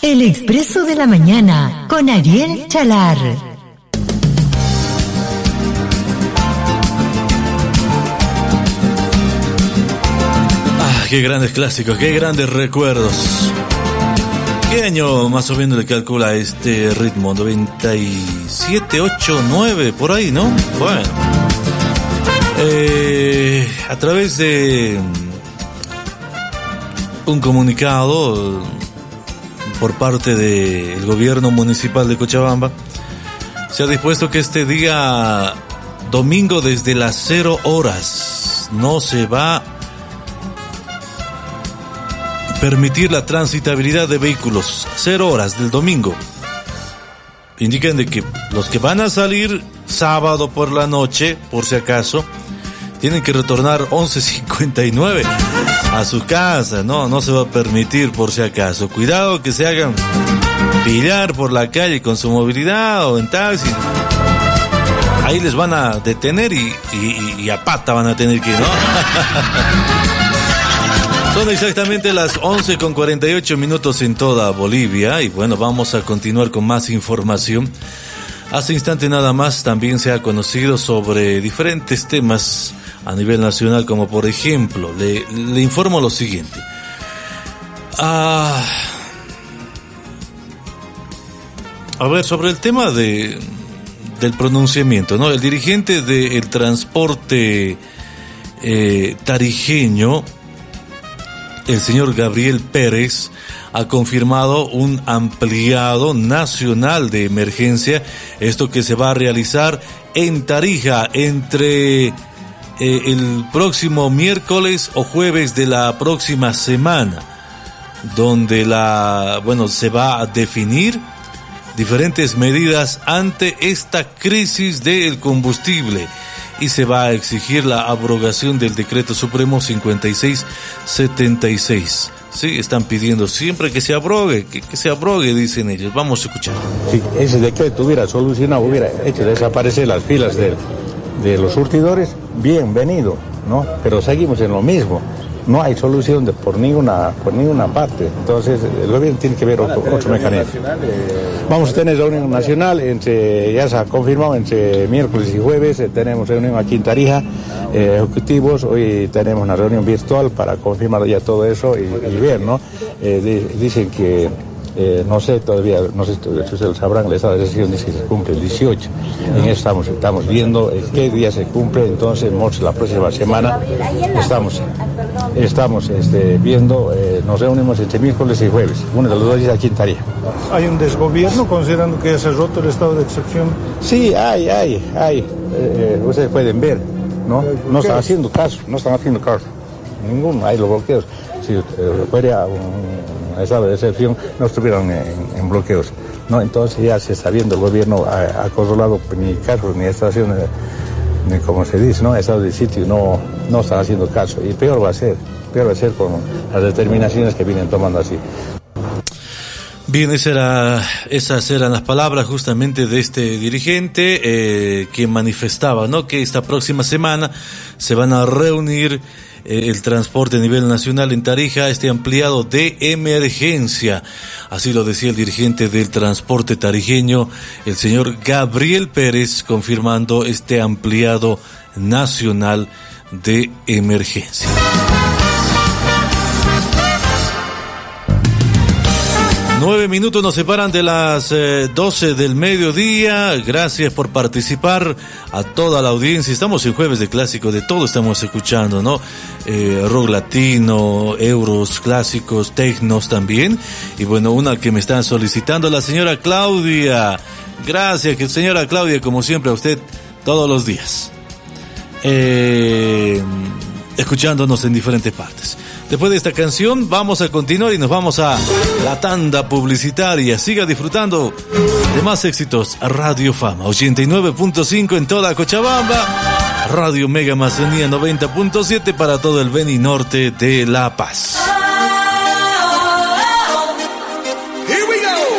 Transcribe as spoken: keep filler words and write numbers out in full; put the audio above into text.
El Expreso de la Mañana con Ariel Chalar. Ah, qué grandes clásicos, qué grandes recuerdos. ¿Qué año más o menos le calcula este ritmo? noventa y siete, ocho, nueve, por ahí, ¿no? Bueno. Eh, a través de un comunicado por parte del gobierno municipal de Cochabamba, se ha dispuesto que este día domingo desde las cero horas no se va a permitir la transitabilidad de vehículos. Cero horas del domingo. Indican de que los que van a salir sábado por la noche, por si acaso, tienen que retornar once cincuenta y nueve a su casa. No, no se va a permitir por si acaso. Cuidado que se hagan pillar por la calle con su movilidad o en taxi. Ahí les van a detener y, y, y a pata van a tener que ir, ¿no? Son exactamente las once con cuarenta y ocho minutos en toda Bolivia y bueno, vamos a continuar con más información. Hace instante nada más también se ha conocido sobre diferentes temas a nivel nacional, como por ejemplo, le, le informo lo siguiente. Ah, a ver, sobre el tema de del pronunciamiento, ¿no? El dirigente del transporte eh, tarijeño, el señor Gabriel Pérez, ha confirmado un ampliado nacional de emergencia, esto que se va a realizar en Tarija entre eh, el próximo miércoles o jueves de la próxima semana, donde la, bueno, se va a definir diferentes medidas ante esta crisis del combustible y se va a exigir la abrogación del Decreto Supremo cincuenta y seis setenta y seis. Sí, están pidiendo siempre que se abrogue, que, que se abrogue, dicen ellos. Vamos a escuchar. Si ese decreto hubiera solucionado, hubiera hecho desaparecer las filas de, de los surtidores, bienvenido, ¿no? Pero seguimos en lo mismo. No hay solución de, por ninguna por ninguna parte. Entonces, el gobierno tiene que ver otro, otro mecanismo. Vamos a tener reunión nacional, entre, ya se ha confirmado, entre miércoles y jueves. Eh, tenemos reunión aquí en Tarija, eh, ejecutivos. Hoy tenemos una reunión virtual para confirmar ya todo eso y, y ver, ¿no? Eh, de, dicen que, eh, no sé todavía, no sé si ustedes lo sabrán, el estado de sesión dice que se cumple el dieciocho. En eso estamos, estamos viendo eh, qué día se cumple. Entonces, la próxima semana estamos... Estamos este, viendo, eh, nos reunimos entre miércoles y jueves, uno de los dos días aquí en Tarija. ¿Hay un desgobierno considerando que ya se ha roto el estado de excepción? Sí, hay, hay, hay. Eh, ustedes pueden ver, ¿no? No están haciendo caso, no están haciendo caso. Ninguno, hay los bloqueos. Si eh, fuera un estado de excepción, no estuvieran en, en bloqueos, ¿no? Entonces ya se está viendo, el gobierno ha, ha controlado ni casos ni estaciones. Como se dice, ¿no? Estado de sitio, no, no están haciendo caso. Y peor va a ser, peor va a ser con las determinaciones que vienen tomando así. Bien, esa era, esas eran las palabras justamente de este dirigente eh, que manifestaba, ¿no? Que esta próxima semana se van a reunir eh, el transporte a nivel nacional en Tarija, este ampliado de emergencia. Así lo decía el dirigente del transporte tarijeño, el señor Gabriel Pérez, confirmando este ampliado nacional de emergencia. Nueve minutos nos separan de las eh, doce del mediodía. Gracias por participar a toda la audiencia. Estamos en jueves de clásico, de todo estamos escuchando, ¿no? Eh, rock latino, euros, clásicos, tecnos también. Y bueno, una que me están solicitando, la señora Claudia. Gracias, que señora Claudia, como siempre, a usted todos los días. Eh, escuchándonos en diferentes partes. Después de esta canción vamos a continuar y nos vamos a la tanda publicitaria. Siga disfrutando de más éxitos. Radio Fama ochenta y nueve punto cinco en toda Cochabamba. Radio Mega Amazonía noventa punto siete para todo el Beni Norte de La Paz.